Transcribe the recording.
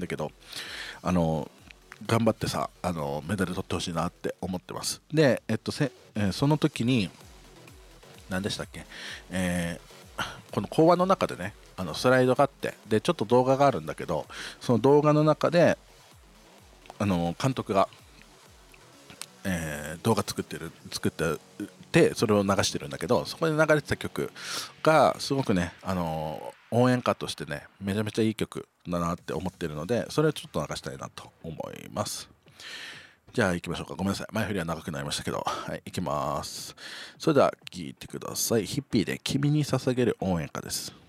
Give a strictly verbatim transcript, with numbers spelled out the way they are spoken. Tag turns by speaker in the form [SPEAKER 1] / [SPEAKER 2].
[SPEAKER 1] だけど、あの頑張ってさ、あのメダル取ってほしいなって思ってます。で、えっとせえーその時に何でしたっけ、えーこの講話の中でね、あのスライドがあって、でちょっと動画があるんだけど、その動画の中であの監督が、えー動画作ってる作ってて、それを流してるんだけど、そこで流れてた曲がすごくね、あの応援歌としてね、めちゃめちゃいい曲だなって思ってるので、それをちょっと流したいなと思います。じゃあ行きましょうか。ごめんなさい、前振りは長くなりましたけど、はい、行きます。それでは聴いてください。ヒッピーで君に捧げる応援歌です。